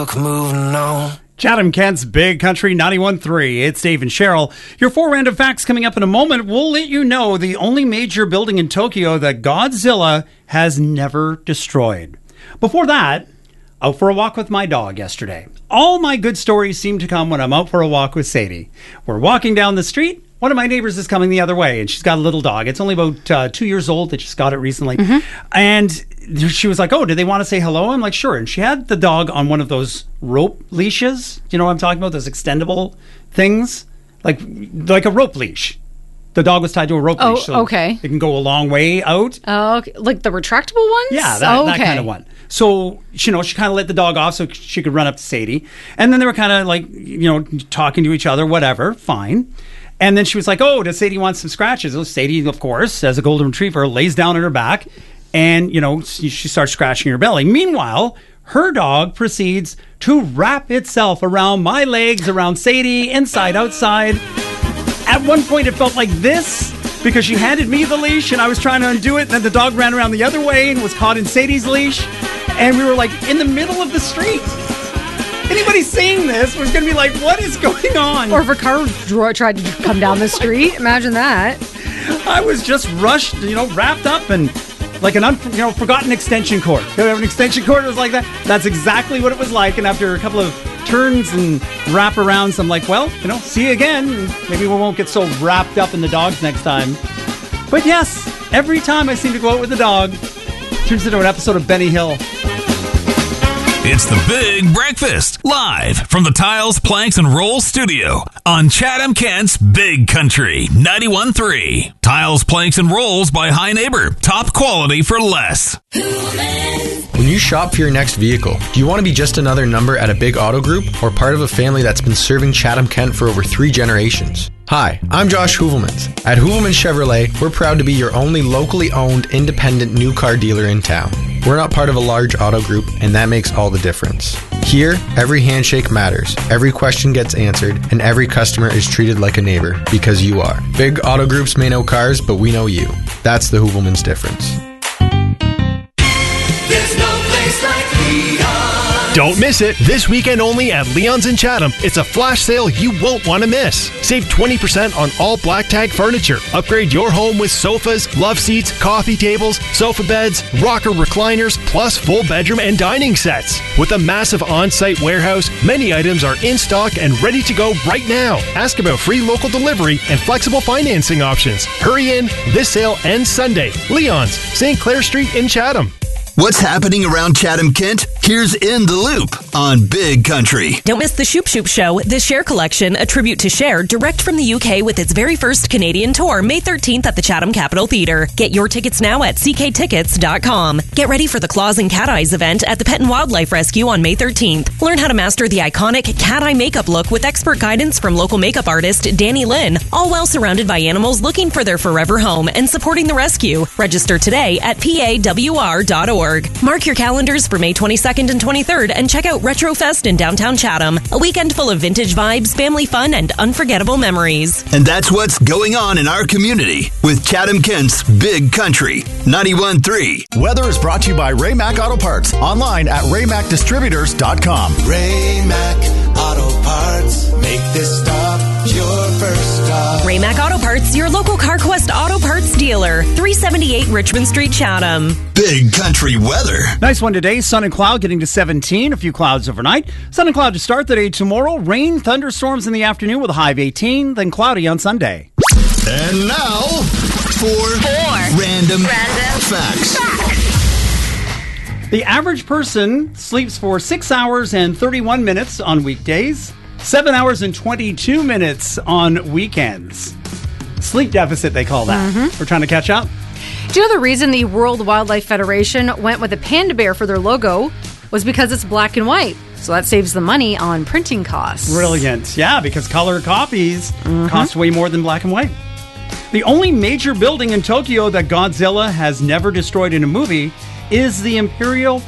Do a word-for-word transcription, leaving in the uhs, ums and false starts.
milk, moving on. Chatham Kent's Big Country ninety-one point three. It's Dave and Cheryl. Your four random facts coming up in a moment. We'll let you know the only major building in Tokyo that Godzilla has never destroyed. Before that, out for a walk with my dog yesterday. All my good stories seem to come when I'm out for a walk with Sadie. We're walking down the street. One of my neighbors is coming the other way, and she's got a little dog. It's only about uh, two years old. They just got it recently. Mm-hmm. And she was like, oh, do they want to say hello? I'm like, sure. And she had the dog on one of those rope leashes. Do you know what I'm talking about? Those extendable things? Like like a rope leash. The dog was tied to a rope oh, leash. So okay. It can go a long way out. Oh, okay. Like the retractable ones? Yeah, that, oh, okay. that kind of one. So, you know, she kind of let the dog off so she could run up to Sadie. And then they were kind of like, you know, talking to each other, whatever, fine. And then she was like, oh, does Sadie want some scratches? Well, Sadie, of course, as a golden retriever, lays down on her back and, you know, she starts scratching her belly. Meanwhile, her dog proceeds to wrap itself around my legs, around Sadie, inside, outside. At one point, it felt like this because she handed me the leash and I was trying to undo it. And then the dog ran around the other way and was caught in Sadie's leash. And we were like in the middle of the street. Anybody seeing this was going to be like, what is going on? Or if a car dro- tried to come down the street, imagine that. I was just rushed, you know, wrapped up and like an un- you know forgotten extension cord. You have an extension cord that was like that? That's exactly what it was like. And after a couple of turns and wraparounds, I'm like, well, you know, see you again. Maybe we won't get so wrapped up in the dogs next time. But yes, every time I seem to go out with the dog, it turns into an episode of Benny Hill. It's the Big Breakfast, live from the Tiles, Planks, and Rolls studio on Chatham Kent's Big Country ninety-one point three. Tiles, Planks, and Rolls by High Neighbor. Top quality for less. When you shop for your next vehicle, do you want to be just another number at a big auto group or part of a family that's been serving Chatham Kent for over three generations? Hi, I'm Josh Hoovelmans. At Hoovelmans Chevrolet, we're proud to be your only locally owned, independent new car dealer in town. We're not part of a large auto group, and that makes all the difference. Here, every handshake matters, every question gets answered, and every customer is treated like a neighbor, because you are. Big auto groups may know cars, but we know you. That's the Hoovelmans difference. There's no place like Leon. Don't miss it. This weekend only at Leon's in Chatham. It's a flash sale you won't want to miss. Save twenty percent on all black tag furniture. Upgrade your home with sofas, love seats, coffee tables, sofa beds, rocker recliners, plus full bedroom and dining sets. With a massive on-site warehouse, many items are in stock and ready to go right now. Ask about free local delivery and flexible financing options. Hurry in. This sale ends Sunday. Leon's, Saint Clair Street in Chatham. What's happening around Chatham Kent? Here's In the Loop on Big Country. Don't miss the Shoop Shoop Show, the Cher Collection, a tribute to Cher, direct from the U K with its very first Canadian tour, May thirteenth at the Chatham Capitol Theatre. Get your tickets now at c k tickets dot com. Get ready for the Claws and Cat Eyes event at the Pet and Wildlife Rescue on May thirteenth. Learn how to master the iconic cat eye makeup look with expert guidance from local makeup artist Danny Lynn, all while surrounded by animals looking for their forever home and supporting the rescue. Register today at p a w r dot org. Mark your calendars for May twenty-second and twenty-third and check out Retrofest in downtown Chatham, a weekend full of vintage vibes, family fun, and unforgettable memories. And that's what's going on in our community with Chatham Kent's Big Country ninety-one point three. Weather is brought to you by Ray-Mac Auto Parts, online at ray mac distributors dot com. Ray-Mac Auto Parts, make this stop your first stop. Ray-Mac Auto Parts, your local CarQuest Auto Parts dealer, three seventy-eight Richmond Street, Chatham. Big Country weather. Nice one today. Sun and cloud getting to seventeen. A few clouds overnight. Sun and cloud to start the day tomorrow. Rain, thunderstorms in the afternoon with a high of eighteen. Then cloudy on Sunday. And now for Four random, random facts. facts. The average person sleeps for six hours and thirty-one minutes on weekdays, seven hours and twenty-two minutes on weekends. Sleep deficit, they call that. Mm-hmm. We're trying to catch up. Do you know the reason the World Wildlife Federation went with a panda bear for their logo was because it's black and white? So that saves the money on printing costs. Brilliant. Yeah, because color copies mm-hmm. cost way more than black and white. The only major building in Tokyo that Godzilla has never destroyed in a movie is the Imperial